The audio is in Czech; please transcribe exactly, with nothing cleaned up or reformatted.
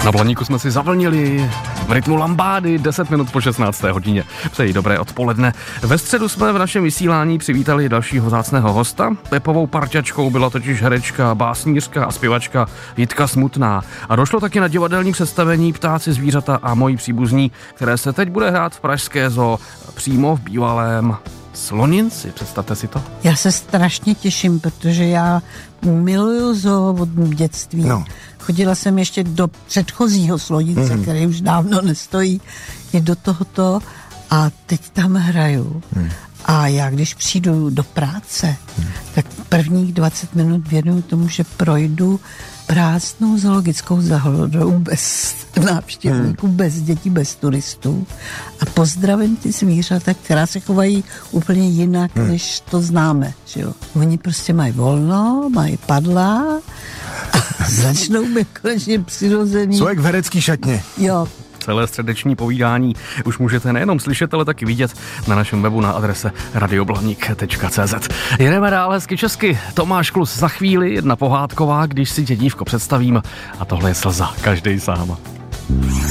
Na Blaníku jsme si zavlnili v rytmu lambády deset minut po šestnácté hodině. Přeji dobré odpoledne. Ve středu jsme v našem vysílání přivítali dalšího vzácného hosta. Pepovou parťačkou byla totiž herečka, básnířka a zpěvačka Jitka Smutná. A došlo taky na divadelní představení Ptáci, zvířata a moji příbuzní, které se teď bude hrát v Pražské zoo přímo v bývalém Sloninci. Představte si to. Já se strašně těším, protože já miluju zoo od dětství. No. Chodila jsem ještě do předchozího Slonince, mm. který už dávno nestojí, je do tohoto a teď tam hraju. Mm. A já, když přijdu do práce, mm. tak prvních dvacet minut věnuju tomu, že projdu prázdnou zoologickou zahradou bez návštěvníků, hmm. bez dětí, bez turistů a pozdravím ty zvířata, která se chovají úplně jinak, hmm. než to známe. Že jo? Oni prostě mají volno, mají padla a začnou být konečně přirozený. Jsou jak v herecký šatně. Jo. Celé středeční povídání už můžete nejenom slyšet, ale taky vidět na našem webu na adrese radioblanik tečka cé zet. Jedeme dál hezky česky. Tomáš Klus za chvíli, jedna pohádková, když si tě dívko představím. A tohle je Slza, každej sám.